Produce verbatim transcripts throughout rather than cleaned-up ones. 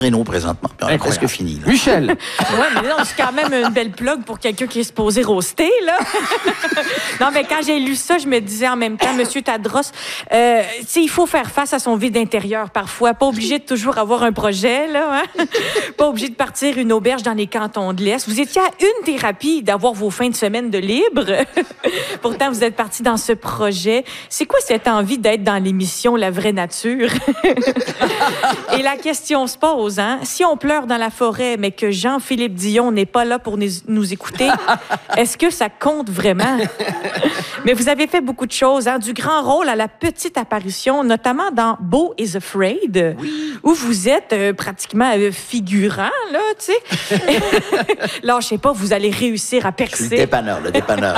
Renault présentement. Puis on est presque fini. Là. Michel! Oui, mais non, c'est quand même une belle plug pour quelqu'un qui est supposé roaster, là. Non, mais quand j'ai lu ça, je me disais en même temps, Monsieur Tadros, euh, tu sais, il faut faire face à son vide intérieur parfois. Pas obligé de toujours avoir un projet, là. Hein? Pas obligé de partir une auberge dans les cantons de l'Est. Vous étiez à une thérapie d'avoir vos fins de semaine de libre. Pourtant, vous êtes parti dans ce projet. C'est quoi cette envie d'être dans l'émission La vraie nature? Et la question se pose, hein? Si on pleure dans la forêt, mais que Jean-Philippe Dion n'est pas là pour nous, nous écouter, est-ce que ça compte vraiment? Mais vous avez fait beaucoup de choses, hein? Du grand rôle à la petite apparition, notamment dans Beau is Afraid, oui. Où vous êtes euh, pratiquement euh, figurant, là, tu sais. Là, je sais pas, vous allez réussir à percer. Je suis le dépanneur, le dépanneur.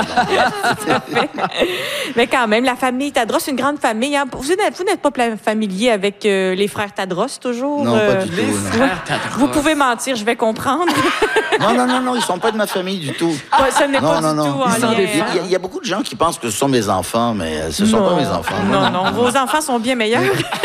Mais quand même, la famille Tadros, une grande famille. Hein? Vous n'êtes, vous n'êtes pas familier avec euh, les frères Tadros, toujours? Non, euh, pas du tout. les frères Tadros. Vous pouvez mentir, je vais comprendre. Non, non, non, non, ils sont pas de ma famille du tout. Ouais, ce n'est non, pas non, du non. tout en lien. Il y, a, il y a beaucoup de gens qui pensent que ce sont mes enfants, mais ce ne sont pas mes enfants. Non, non, non, vos enfants sont bien meilleurs.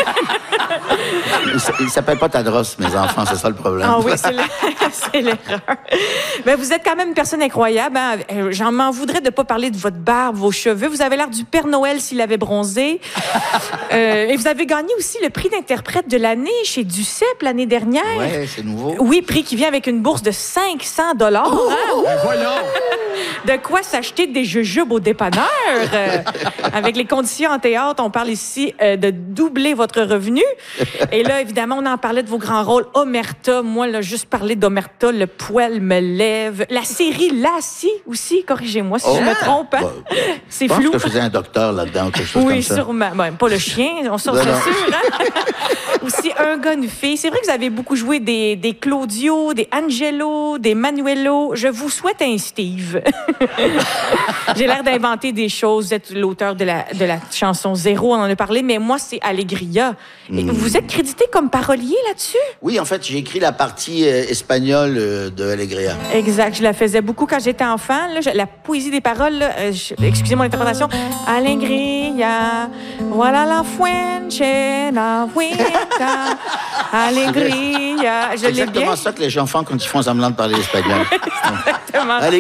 Ils ne s'appellent pas Tadros, mes enfants, c'est ça le problème. Ah oui, c'est, le... c'est l'erreur. Mais vous êtes quand même une personne incroyable. Hein? J'en m'en voudrais de ne pas parler de votre barbe, vos cheveux. Vous avez l'air du Père Noël s'il avait bronzé. euh, et vous avez gagné aussi le prix d'interprète de l'année chez Duceppe l'année dernière. Oui, c'est nouveau. Oui, prix qui vient avec une bourse de cinq cents dollars. Oh, hein? ben voyons! De quoi s'acheter des jujubes au dépanneur. Euh, avec les conditions en théâtre, on parle ici euh, de doubler votre revenu. Et là, évidemment, on en parlait de vos grands rôles. Omerta, moi, là, juste parler d'Omerta, le poil me lève. La série Lassie aussi, corrigez-moi si oh, je me trompe. Hein? Bah, c'est je flou. Je pense que je faisais un docteur là-dedans ou quelque chose oui, comme ça. Oui, sûrement. Ben, pas le chien, on s'en sûr. Hein? Aussi, un gars, une fille. C'est vrai que vous avez beaucoup joué des, des Claudio, des Angelo, des Manuelo. Je vous souhaite un Steve. J'ai l'air d'inventer des choses. Vous êtes l'auteur de la, de la chanson Zéro, on en a parlé, mais moi, c'est Alegria. Et mm. Vous êtes crédité comme parolier là-dessus? Oui, en fait, j'ai écrit la partie euh, espagnole euh, de Alegria. Exact. Je la faisais beaucoup quand j'étais enfant. Là, la poésie des paroles, là, euh, je, excusez-moi l'interprétation. Alegria, voilà la fuente, la vuelta, Alegria. Je C'est exactement l'ai bien. ça que les enfants, quand ils font semblant de parler espagnol. Exactement.